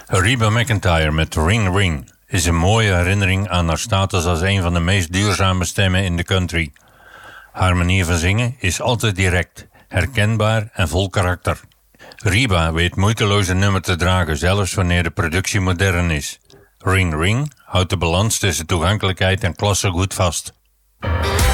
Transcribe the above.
Reba McEntire met Ring Ring is een mooie herinnering aan haar status als een van de meest duurzame stemmen in de country. Haar manier van zingen is altijd direct, herkenbaar en vol karakter. Reba weet moeiteloos een nummer te dragen, zelfs wanneer de productie modern is. Ring Ring houdt de balans tussen toegankelijkheid en klasse goed vast.